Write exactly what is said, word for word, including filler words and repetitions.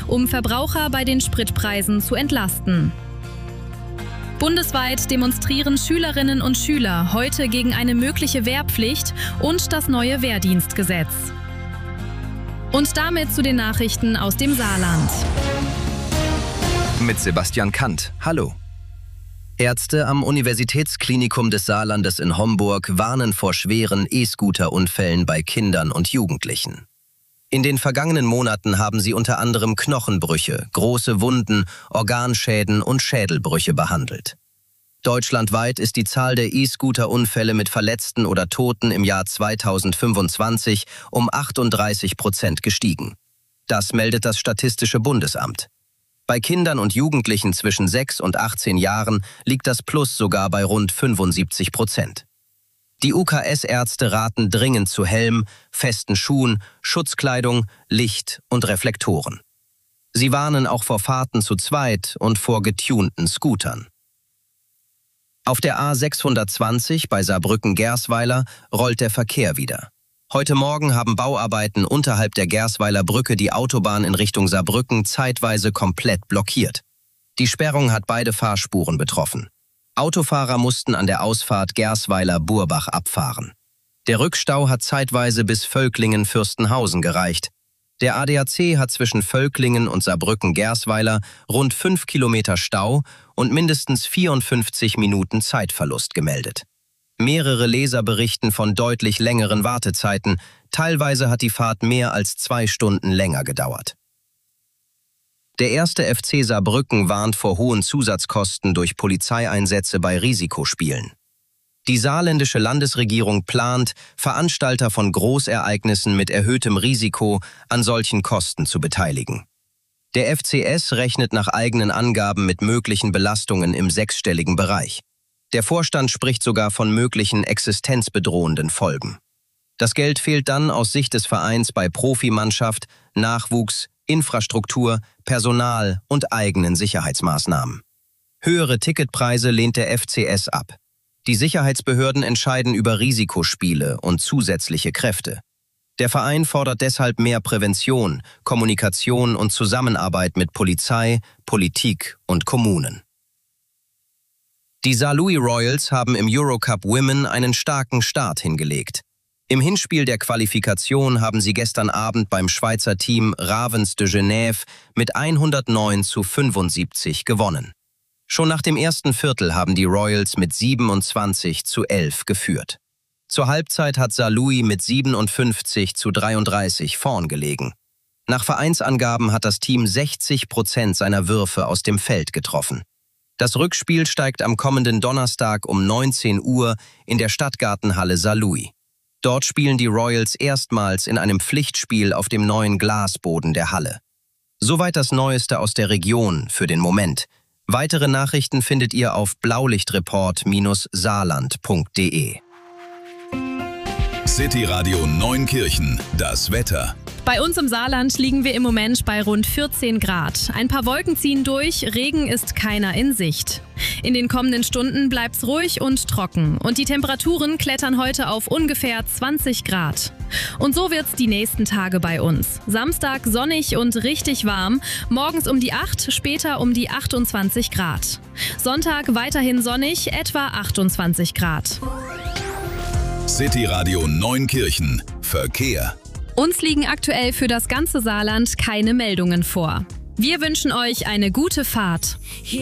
um Verbraucher bei den Spritpreisen zu entlasten. Bundesweit demonstrieren Schülerinnen und Schüler heute gegen eine mögliche Wehrpflicht und das neue Wehrdienstgesetz. Und damit zu den Nachrichten aus dem Saarland. Mit Sebastian Kant. Hallo. Ärzte am Universitätsklinikum des Saarlandes in Homburg warnen vor schweren E-Scooter-Unfällen bei Kindern und Jugendlichen. In den vergangenen Monaten haben sie unter anderem Knochenbrüche, große Wunden, Organschäden und Schädelbrüche behandelt. Deutschlandweit ist die Zahl der E-Scooter-Unfälle mit Verletzten oder Toten im Jahr zweitausendfünfundzwanzig um achtunddreißig Prozent gestiegen. Das meldet das Statistische Bundesamt. Bei Kindern und Jugendlichen zwischen sechs und achtzehn Jahren liegt das Plus sogar bei rund fünfundsiebzig Prozent. Die U K S-Ärzte raten dringend zu Helm, festen Schuhen, Schutzkleidung, Licht und Reflektoren. Sie warnen auch vor Fahrten zu zweit und vor getunten Scootern. Auf der A sechshundertzwanzig bei Saarbrücken-Gersweiler rollt der Verkehr wieder. Heute Morgen haben Bauarbeiten unterhalb der Gersweiler Brücke die Autobahn in Richtung Saarbrücken zeitweise komplett blockiert. Die Sperrung hat beide Fahrspuren betroffen. Autofahrer mussten an der Ausfahrt Gersweiler-Burbach abfahren. Der Rückstau hat zeitweise bis Völklingen-Fürstenhausen gereicht. Der A D A C hat zwischen Völklingen und Saarbrücken-Gersweiler rund fünf Kilometer Stau und mindestens vierundfünfzig Minuten Zeitverlust gemeldet. Mehrere Leser berichten von deutlich längeren Wartezeiten. Teilweise hat die Fahrt mehr als zwei Stunden länger gedauert. Der erste F C Saarbrücken warnt vor hohen Zusatzkosten durch Polizeieinsätze bei Risikospielen. Die saarländische Landesregierung plant, Veranstalter von Großereignissen mit erhöhtem Risiko an solchen Kosten zu beteiligen. Der F C S rechnet nach eigenen Angaben mit möglichen Belastungen im sechsstelligen Bereich. Der Vorstand spricht sogar von möglichen existenzbedrohenden Folgen. Das Geld fehlt dann aus Sicht des Vereins bei Profimannschaft, Nachwuchs, Infrastruktur, Personal und eigenen Sicherheitsmaßnahmen. Höhere Ticketpreise lehnt der F C S ab. Die Sicherheitsbehörden entscheiden über Risikospiele und zusätzliche Kräfte. Der Verein fordert deshalb mehr Prävention, Kommunikation und Zusammenarbeit mit Polizei, Politik und Kommunen. Die Saarlouis Royals haben im Eurocup Women einen starken Start hingelegt. Im Hinspiel der Qualifikation haben sie gestern Abend beim Schweizer Team Ravens de Genève mit hundertneun zu fünfundsiebzig gewonnen. Schon nach dem ersten Viertel haben die Royals mit siebenundzwanzig zu elf geführt. Zur Halbzeit hat Saarlouis mit siebenundfünfzig zu dreiunddreißig vorn gelegen. Nach Vereinsangaben hat das Team sechzig Prozent seiner Würfe aus dem Feld getroffen. Das Rückspiel steigt am kommenden Donnerstag um neunzehn Uhr in der Stadtgartenhalle Saarlouis. Dort spielen die Royals erstmals in einem Pflichtspiel auf dem neuen Glasboden der Halle. Soweit das Neueste aus der Region für den Moment. Weitere Nachrichten findet ihr auf blaulichtreport Bindestrich saarland Punkt de. City Radio Neunkirchen, das Wetter. Bei uns im Saarland liegen wir im Moment bei rund vierzehn Grad. Ein paar Wolken ziehen durch, Regen ist keiner in Sicht. In den kommenden Stunden bleibt's ruhig und trocken und die Temperaturen klettern heute auf ungefähr zwanzig Grad. Und so wird's die nächsten Tage bei uns. Samstag sonnig und richtig warm, morgens um die acht, später um die achtundzwanzig Grad. Sonntag weiterhin sonnig, etwa achtundzwanzig Grad. City Radio Neunkirchen, Verkehr. Uns liegen aktuell für das ganze Saarland keine Meldungen vor. Wir wünschen euch eine gute Fahrt.